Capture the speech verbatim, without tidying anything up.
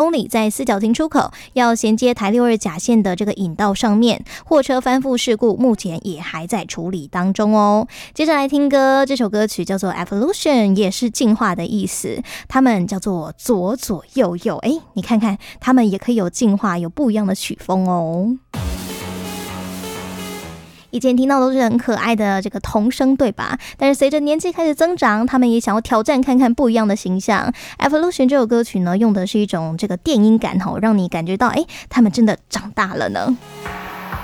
公里，在四角亭出口要衔接台六二甲线的这个引道上面，货车翻覆事故目前也还在处理当中哦。接着来听歌，这首歌曲叫做 Evolution， 也是进化的意思，他们叫做左左右右，哎，你看看他们也可以有进化，有不一样的曲风哦。以前听到都是很可爱的这个童声对吧，但是随着年纪开始增长，他们也想要挑战看看不一样的形象。 Evolution 这首歌曲呢，用的是一种这个电音感吼，让你感觉到哎，他们真的长大了呢。